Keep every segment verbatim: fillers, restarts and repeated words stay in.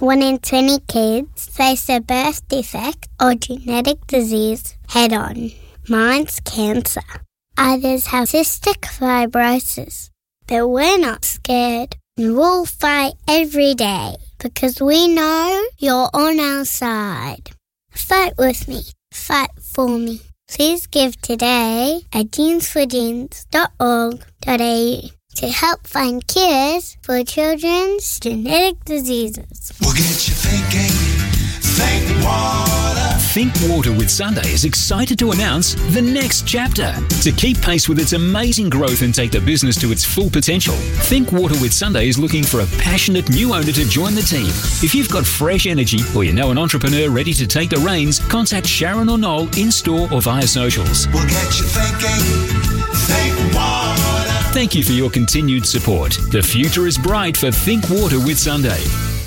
One in twenty kids face a birth defect or genetic disease head-on. Mine's cancer. Others have cystic fibrosis. But we're not scared. We'll fight every day because we know you're on our side. Fight with me. Fight for me. Please give today at jeans for jeans dot org dot a u to help find cures for children's genetic diseases. We'll get you thinking. Think water. Think Water with Sunday is excited to announce the next chapter. To keep pace with its amazing growth and take the business to its full potential, Think Water with Sunday is looking for a passionate new owner to join the team. If you've got fresh energy or you know an entrepreneur ready to take the reins, contact Sharon or Noel in-store or via socials. We'll get you thinking. Think water. Thank you for your continued support. The future is bright for Think Water with Sunday.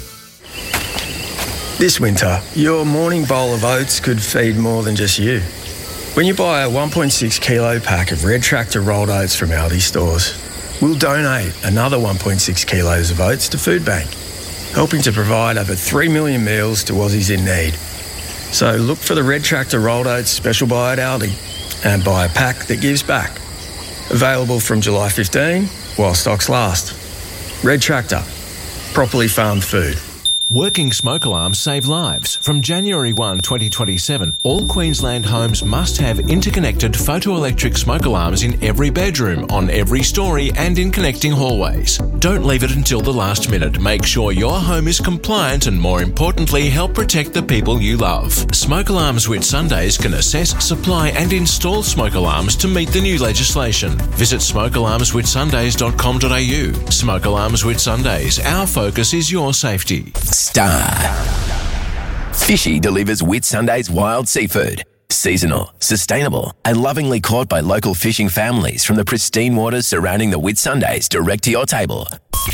This winter, your morning bowl of oats could feed more than just you. When you buy a one point six kilo pack of Red Tractor rolled oats from Aldi stores, we'll donate another one point six kilos of oats to Food Bank, helping to provide over three million meals to Aussies in need. So look for the Red Tractor rolled oats special buy at Aldi and buy a pack that gives back. Available from July fifteenth while stocks last. Red Tractor, properly farmed food. Working smoke alarms save lives. From January first, twenty twenty-seven, all Queensland homes must have interconnected photoelectric smoke alarms in every bedroom, on every story and in connecting hallways. Don't leave it until the last minute. Make sure your home is compliant and, more importantly, help protect the people you love. Smoke Alarms with Sundays can assess, supply and install smoke alarms to meet the new legislation. Visit smoke alarms with sundays dot com dot a u. Smoke Alarms with Sundays. Our focus is your safety. Star. Fishy delivers Whitsundays wild seafood. Seasonal, sustainable, and lovingly caught by local fishing families from the pristine waters surrounding the Whitsundays direct to your table.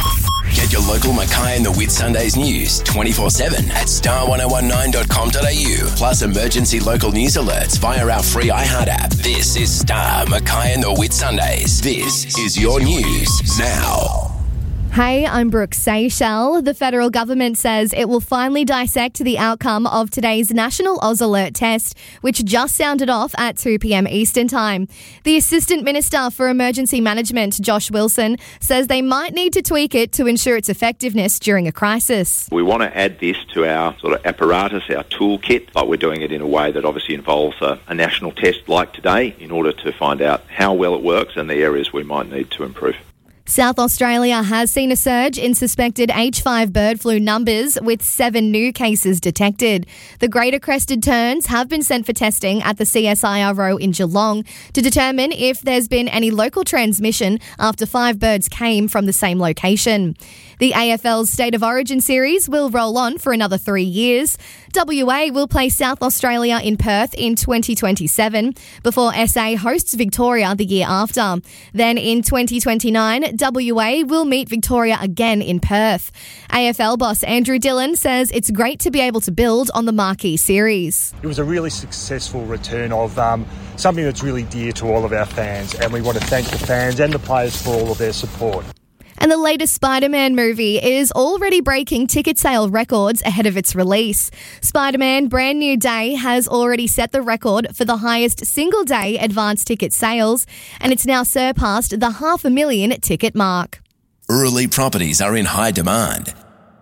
Get your local Mackay and the Whitsundays news twenty-four seven at star ten nineteen dot com dot a u, plus emergency local news alerts via our free iHeart app. This is Star, Mackay and the Whitsundays. This is your news now. Hey, I'm Brooke Seychelles. The federal government says it will finally dissect the outcome of today's National Oz Alert test, which just sounded off at two p.m. Eastern Time. The Assistant Minister for Emergency Management, Josh Wilson, says they might need to tweak it to ensure its effectiveness during a crisis. We want to add this to our sort of apparatus, our toolkit, but we're doing it in a way that obviously involves a, a national test like today in order to find out how well it works and the areas we might need to improve. South Australia has seen a surge in suspected H five bird flu numbers, with seven new cases detected. The greater crested terns have been sent for testing at the C S I R O in Geelong to determine if there's been any local transmission after five birds came from the same location. The A F L's State of Origin series will roll on for another three years. W A will play South Australia in Perth in twenty twenty-seven, before S A hosts Victoria the year after. Then in twenty twenty-nine, W A will meet Victoria again in Perth. A F L boss Andrew Dillon says it's great to be able to build on the marquee series. It was a really successful return of um, something that's really dear to all of our fans, and we want to thank the fans and the players for all of their support. And the latest Spider-Man movie is already breaking ticket sale records ahead of its release. Spider-Man Brand New Day has already set the record for the highest single-day advance ticket sales, and it's now surpassed the half a million ticket mark. Early properties are in high demand.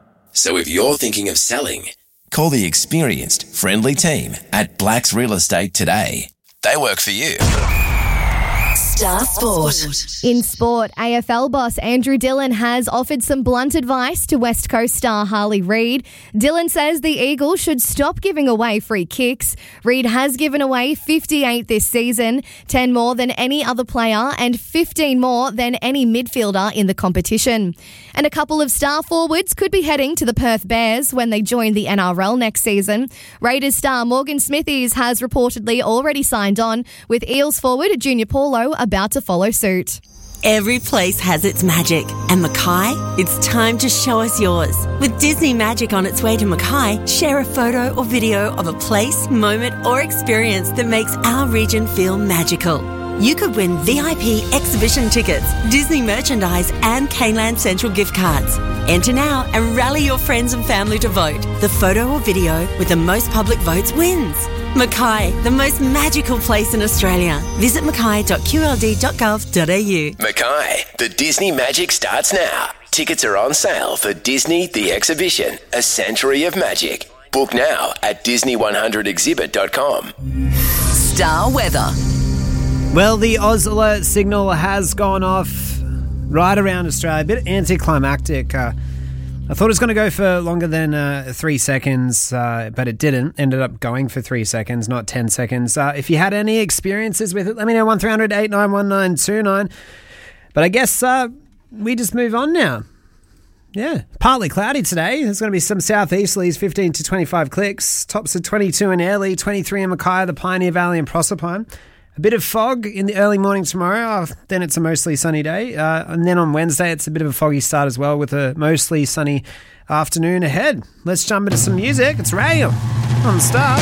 So if you're thinking of selling, call the experienced, friendly team at Blacks Real Estate today. They work for you. Star Sport. In sport, A F L boss Andrew Dillon has offered some blunt advice to West Coast star Harley Reid. Dillon says the Eagles should stop giving away free kicks. Reid has given away fifty-eight this season, ten more than any other player and fifteen more than any midfielder in the competition. And a couple of star forwards could be heading to the Perth Bears when they join the N R L next season. Raiders star Morgan Smithies has reportedly already signed on, with Eels forward Junior Paulo about to follow suit. Every place has its magic, and Mackay, it's time to show us yours. With Disney Magic on its way to Mackay, share a photo or video of a place, moment or experience that makes our region feel magical. you could win V I P exhibition tickets, Disney merchandise and Kayland Central gift cards. Enter now and rally your friends and family to vote. The photo or video with the most public votes wins. Mackay, the most magical place in Australia. Visit mackay dot q l d dot gov dot a u. Mackay, the Disney magic starts now. Tickets are on sale for Disney The Exhibition, A Century of Magic. Book now at disney one hundred exhibit dot com. Star weather. Well, the Oz alert signal has gone off right around Australia. A bit anticlimactic. Uh, I thought it was going to go for longer than uh, three seconds, uh, but it didn't. Ended up going for three seconds, not ten seconds. Uh, if you had any experiences with it, let me know, one three hundred eight nine one nine two nine. But I guess uh, we just move on now. Yeah, partly cloudy today. There's going to be some southeasterlies, fifteen to twenty-five clicks. Tops of twenty-two in Airlie, twenty-three in Mackay, the Pioneer Valley and Proserpine. A bit of fog in the early morning tomorrow. Oh, then it's a mostly sunny day. Uh, and then on Wednesday, it's a bit of a foggy start as well with a mostly sunny afternoon ahead. Let's jump into some music. It's Ray on Star.